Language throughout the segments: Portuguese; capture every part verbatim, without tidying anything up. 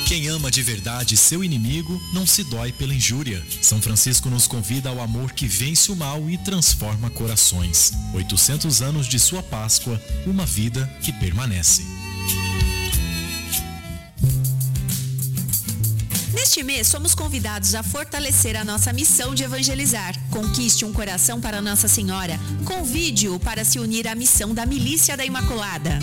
Quem ama de verdade seu inimigo não se dói pela injúria. São Francisco nos convida ao amor que vence o mal e transforma corações. oitocentos anos de sua Páscoa, uma vida que permanece. Neste mês, somos convidados a fortalecer a nossa missão de evangelizar. Conquiste um coração para Nossa Senhora. Convide-o para se unir à missão da Milícia da Imaculada.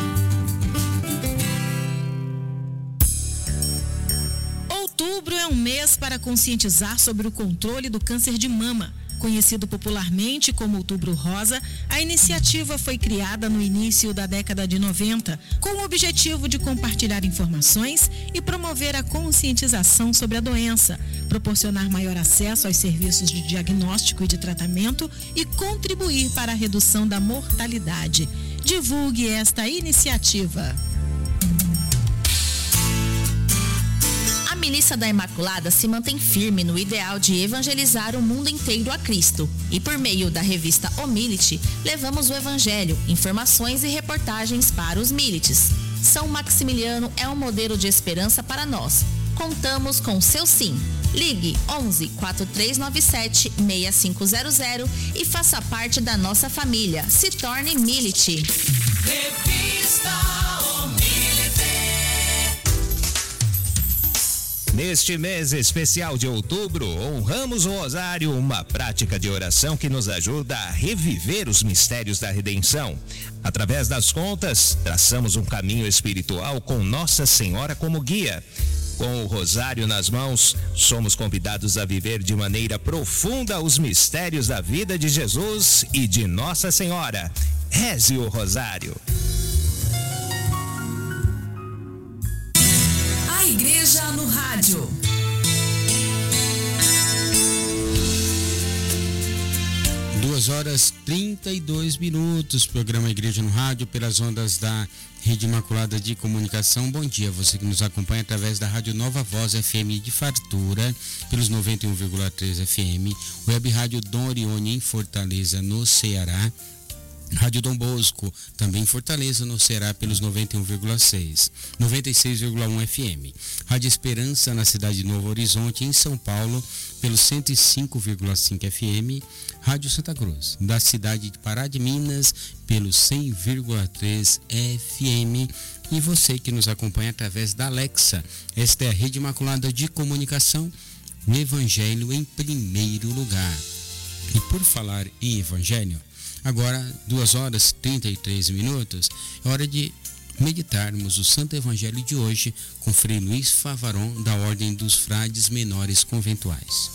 Outubro é um mês para conscientizar sobre o controle do câncer de mama. Conhecido popularmente como Outubro Rosa, a iniciativa foi criada no início da década de noventa, com o objetivo de compartilhar informações e promover a conscientização sobre a doença, proporcionar maior acesso aos serviços de diagnóstico e de tratamento e contribuir para a redução da mortalidade. Divulgue esta iniciativa. A Milícia da Imaculada se mantém firme no ideal de evangelizar o mundo inteiro a Cristo. E por meio da revista O Milite, levamos o Evangelho, informações e reportagens para os milites. São Maximiliano é um modelo de esperança para nós. Contamos com seu sim. Ligue onze, quatro três nove sete, seis cinco zero zero e faça parte da nossa família. Se torne milite. Revista O Milite. Neste mês especial de outubro, honramos o Rosário, uma prática de oração que nos ajuda a reviver os mistérios da redenção. Através das contas, traçamos um caminho espiritual com Nossa Senhora como guia. Com o Rosário nas mãos, somos convidados a viver de maneira profunda os mistérios da vida de Jesus e de Nossa Senhora. Reze o Rosário. A Igreja no Rádio. Duas horas trinta e dois minutos, programa Igreja no Rádio, pelas ondas da Rede Imaculada de Comunicação. Bom dia, você que nos acompanha através da Rádio Nova Voz F M de Fartura, pelos noventa e um vírgula três F M, Web Rádio Dom Orione em Fortaleza, no Ceará, Rádio Dom Bosco, também em Fortaleza, no Ceará, pelos noventa e um vírgula seis, noventa e seis vírgula um F M. Rádio Esperança, na cidade de Novo Horizonte, em São Paulo, pelos cento e cinco vírgula cinco F M. Rádio Santa Cruz, da cidade de Pará de Minas, pelos cem vírgula três F M. E você que nos acompanha através da Alexa. Esta é a Rede Imaculada de Comunicação, o Evangelho em primeiro lugar. E por falar em Evangelho, agora, duas horas e trinta e três minutos, é hora de meditarmos o Santo Evangelho de hoje com Frei Luiz Favaron, da Ordem dos Frades Menores Conventuais.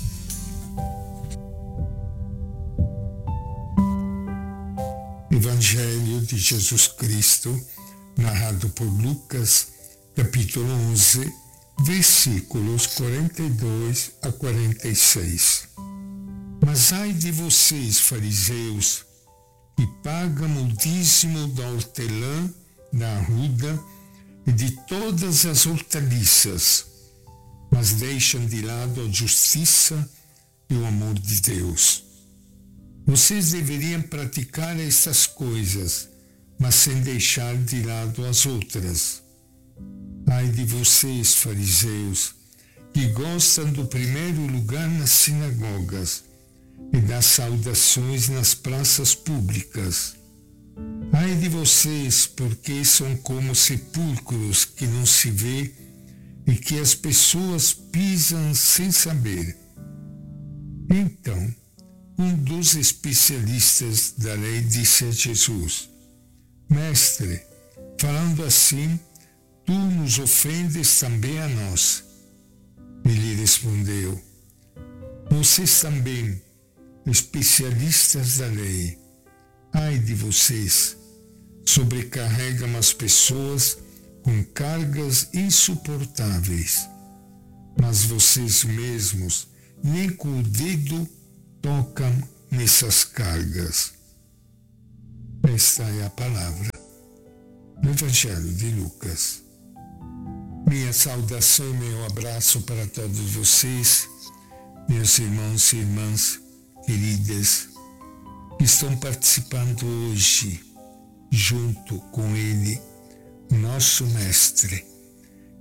Evangelho de Jesus Cristo, narrado por Lucas, capítulo onze, versículos quarenta e dois a quarenta e seis. Mas ai de vocês, fariseus, que pagam o dízimo da hortelã, da arruda e de todas as hortaliças, mas deixam de lado a justiça e o amor de Deus. Vocês deveriam praticar essas coisas, mas sem deixar de lado as outras. Ai de vocês, fariseus, que gostam do primeiro lugar nas sinagogas e das saudações nas praças públicas. Ai de vocês, porque são como sepulcros que não se vê e que as pessoas pisam sem saber. Então, um dos especialistas da lei disse a Jesus: Mestre, falando assim, tu nos ofendes também a nós. Ele respondeu: Vocês também, especialistas da lei, ai de vocês, sobrecarregam as pessoas com cargas insuportáveis, mas vocês mesmos nem com o dedo tocam nessas cargas. Esta é a palavra do Evangelho de Lucas. Minha saudação e meu abraço para todos vocês, meus irmãos e irmãs queridas, que estão participando hoje, junto com Ele, nosso Mestre,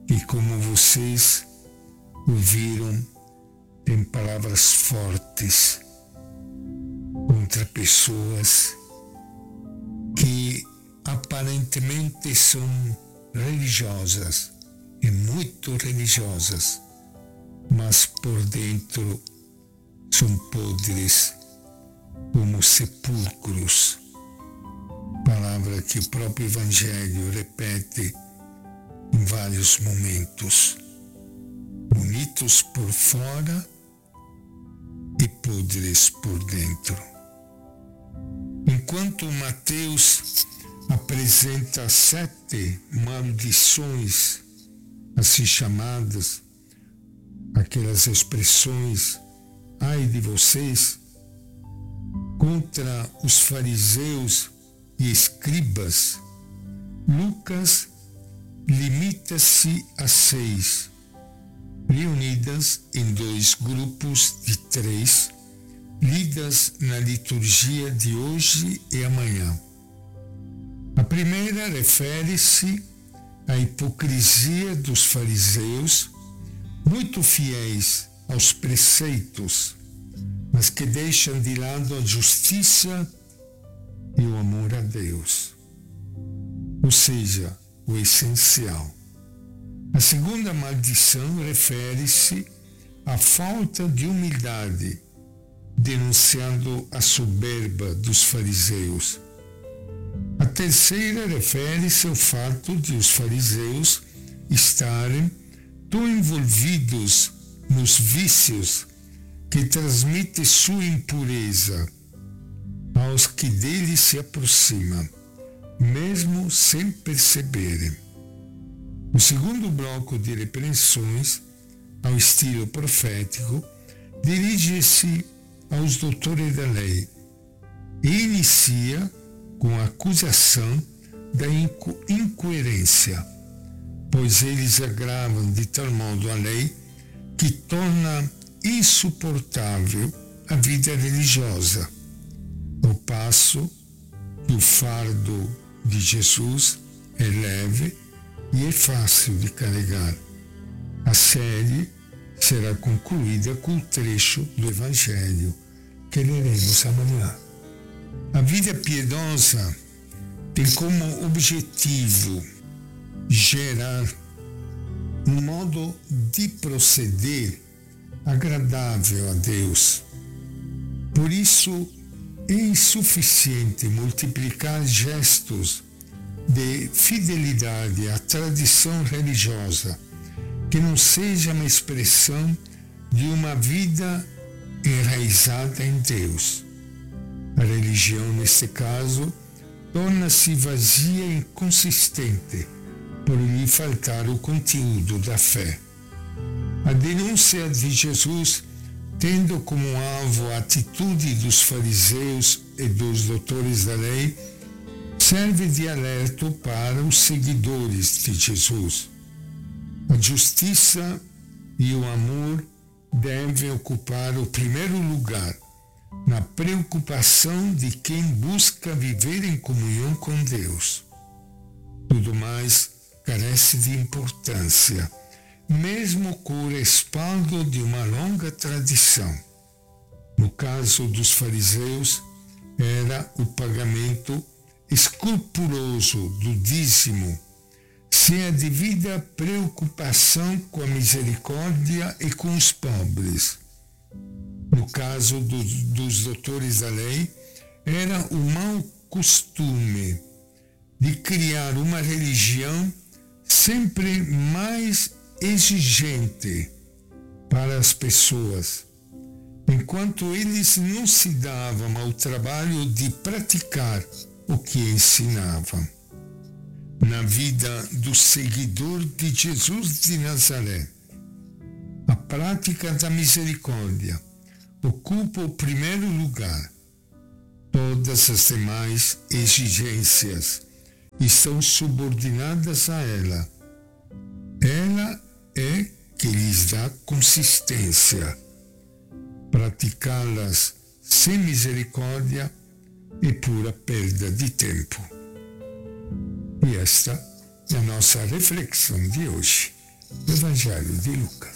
e como vocês ouviram, tem palavras fortes contra pessoas que aparentemente são religiosas e muito religiosas, mas por dentro são podres como sepulcros. Palavra que o próprio Evangelho repete em vários momentos. Bonitos por fora e podres por dentro. Enquanto Mateus apresenta sete maldições, assim chamadas, aquelas expressões, ai de vocês, contra os fariseus e escribas, Lucas limita-se a seis, reunidas em dois grupos de três, lidas na liturgia de hoje e amanhã. A primeira refere-se à hipocrisia dos fariseus, muito fiéis aos preceitos, mas que deixam de lado a justiça e o amor a Deus, ou seja, o essencial. A segunda maldição refere-se à falta de humildade, denunciando a soberba dos fariseus. A terceira refere-se ao fato de os fariseus estarem tão envolvidos nos vícios que transmitem sua impureza aos que dele se aproximam, mesmo sem perceberem. O segundo bloco de repreensões, ao estilo profético, dirige-se aos doutores da lei e inicia com a acusação da inco- incoerência, pois eles agravam de tal modo a lei que torna insuportável a vida religiosa, ao passo que o fardo de Jesus é leve e é fácil de carregar. A série será concluída com o trecho do Evangelho que leremos amanhã. A vida piedosa tem como objetivo gerar um modo de proceder agradável a Deus. Por isso, é insuficiente multiplicar gestos de fidelidade à tradição religiosa que não seja uma expressão de uma vida enraizada em Deus. A religião, neste caso, torna-se vazia e inconsistente por lhe faltar o conteúdo da fé. A denúncia de Jesus, tendo como alvo a atitude dos fariseus e dos doutores da lei, serve de alerta para os seguidores de Jesus. A justiça e o amor devem ocupar o primeiro lugar na preocupação de quem busca viver em comunhão com Deus. Tudo mais carece de importância, mesmo com o respaldo de uma longa tradição. No caso dos fariseus, era o pagamento escrupuloso do dízimo, sem a devida preocupação com a misericórdia e com os pobres. No caso do, dos doutores da lei, era o mau costume de criar uma religião sempre mais exigente para as pessoas, enquanto eles não se davam ao trabalho de praticar o que ensinavam. Na vida do seguidor de Jesus de Nazaré, a prática da misericórdia ocupa o primeiro lugar. Todas as demais exigências estão subordinadas a ela. Ela é que lhes dá consistência. Praticá-las sem misericórdia é pura perda de tempo. E esta é a nossa reflexão de hoje. do Evangelho de Lucas.